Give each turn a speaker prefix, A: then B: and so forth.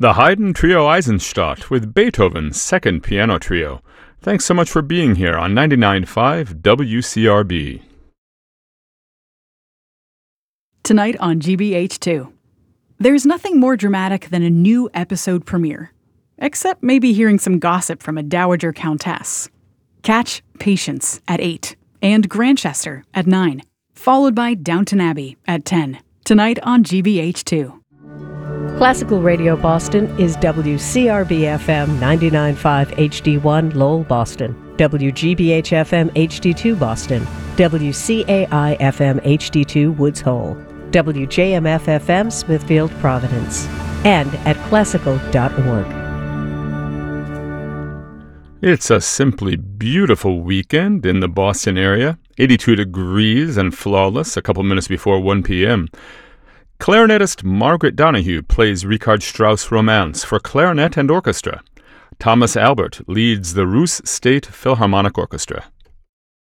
A: The Haydn Trio Eisenstadt with Beethoven's Second Piano Trio. Thanks so much for being here on 99.5 WCRB.
B: Tonight on GBH2. There's nothing more dramatic than a new episode premiere. Except maybe hearing some gossip from a dowager countess. Catch Patience at 8 and Grantchester at 9, followed by Downton Abbey at 10. Tonight on GBH2.
C: Classical Radio Boston is WCRB-FM 99.5 HD1 Lowell, Boston, WGBH-FM HD2 Boston, WCAI-FM HD2 Woods Hole, WJMF-FM Smithfield, Providence, and at classical.org.
A: It's a simply beautiful weekend in the Boston area. 82 degrees and flawless a couple minutes before 1 p.m. Clarinetist Margaret Donahue plays Richard Strauss' Romance for clarinet and orchestra. Thomas Albert leads the Russ State Philharmonic Orchestra.